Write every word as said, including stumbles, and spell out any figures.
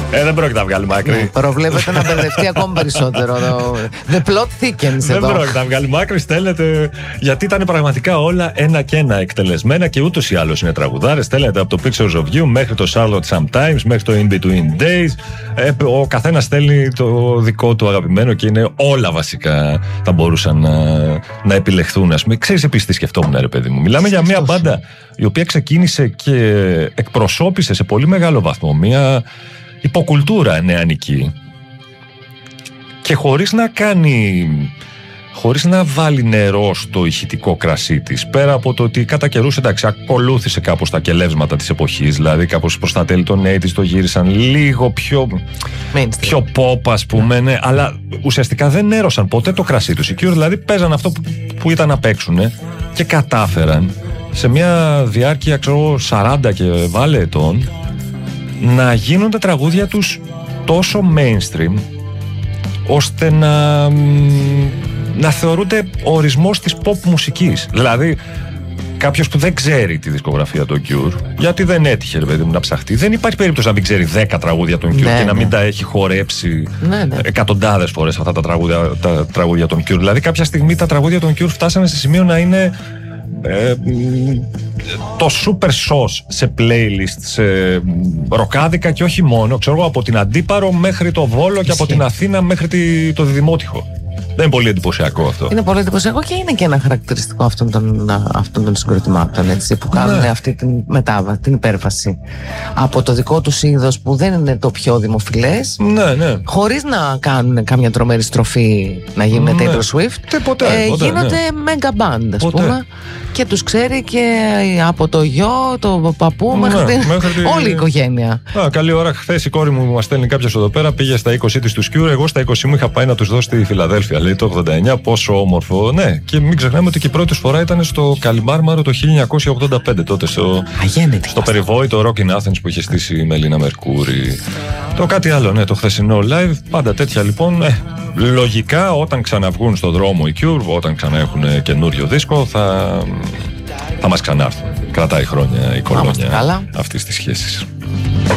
Ε, δεν πρόκειται να βγάλει μάκρη. Ναι, προβλέπετε να μπερδευτεί ακόμη περισσότερο. The plot thickens Δεν εδώ. πρόκειται να βγάλει μάκρη, στέλνετε. Γιατί ήταν πραγματικά όλα ένα και ένα εκτελεσμένα και ούτως ή άλλως είναι τραγουδάρες. Στέλνετε από το Pictures of You μέχρι το Charlotte Sometimes, μέχρι το In Between Days. Ε, ο καθένας στέλνει το δικό του αγαπημένο και είναι όλα βασικά θα μπορούσαν να, να επιλεχθούν. Ας πούμε. Ξέρεις επίσης τι σκεφτόμουν, ρε παιδί μου. Μιλάμε για μια μπάντα η οποία ξεκίνησε και εκπροσώπησε σε πολύ μεγάλο βαθμό μια υποκουλτούρα νεανική και χωρίς να κάνει, χωρίς να βάλει νερό στο ηχητικό κρασί της, πέρα από το ότι κατά καιρούς, εντάξει, ακολούθησε κάπως τα κελεύσματα της εποχής, δηλαδή κάπως προς τα τέλη των ογδόντα το γύρισαν λίγο πιο, πιο pop, ας πούμε, ναι, αλλά ουσιαστικά δεν νέρωσαν ποτέ το κρασί τους. Οι Cure δηλαδή παίζαν αυτό που, που ήταν να παίξουν και κατάφεραν σε μια διάρκεια, ξέρω, σαράντα και βάλε ετών να γίνουν τα τραγούδια τους τόσο mainstream ώστε να, να θεωρούνται ορισμός της pop μουσικής. Δηλαδή κάποιος που δεν ξέρει τη δισκογραφία των Cure, γιατί δεν έτυχε, ρε παιδί μου, να ψαχτεί, δεν υπάρχει περίπτωση να μην ξέρει δέκα τραγούδια των Cure, ναι, και να μην, ναι, τα έχει χορέψει, ναι, ναι, εκατοντάδες φορές αυτά τα τραγούδια, τα τραγούδια των Cure. Δηλαδή κάποια στιγμή τα τραγούδια των Cure φτάσανε σε σημείο να είναι Ε, το super sauce σε playlist, σε ροκάδικα και όχι μόνο, ξέρω εγώ, από την Αντίπαρο μέχρι το Βόλο και από την Αθήνα μέχρι τη, το Δημότυχο. Δεν είναι πολύ εντυπωσιακό αυτό. Είναι πολύ εντυπωσιακό και είναι και ένα χαρακτηριστικό αυτών των, αυτών των συγκροτημάτων, έτσι, που κάνουν, ναι, αυτή την μετάβαση, την υπέρβαση από το δικό τους είδος που δεν είναι το πιο δημοφιλές, ναι, ναι, χωρίς να κάνουν κάμια τρομερή στροφή να γίνουν, ναι, Taylor Swift. Και ποτέ, ε, ποτέ, γίνονται, ναι, mega band, ας ποτέ. πούμε, και τους ξέρει και από το γιο, το παππού, ναι, μέχρι, την... μέχρι τη... όλη η οικογένεια. Α, καλή ώρα. Χθες η κόρη μου μας στέλνει κάποιος εδώ πέρα, πήγε στα είκοσι της τους Cure, εγώ στα είκοσι μου είχα πάει να τους δώσω στη Φιλαδέλφια. Λέει το ογδόντα εννιά, πόσο όμορφο. Ναι, και μην ξεχνάμε ότι και η πρώτη τους φορά ήταν στο Καλιμάρμαρο το χίλια εννιακόσια ογδόντα πέντε, τότε στο, στο περιβόητο Rock in Athens που είχε στήσει η Μελίνα Μερκούρη. Το κάτι άλλο, ναι, το χθεσινό live, πάντα τέτοια λοιπόν. Ε, λογικά όταν ξαναβγούν στον δρόμο οι Cure, όταν ξανά έχουν καινούριο δίσκο, θα, θα μας ξανάρθουν. Κρατάει χρόνια η κολόνια αυτής της σχέσης.